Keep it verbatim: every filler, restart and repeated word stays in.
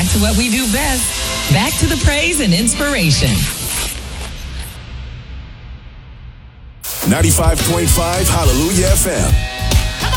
back to what we do best. Back to the praise and inspiration. ninety-five point five Hallelujah F M.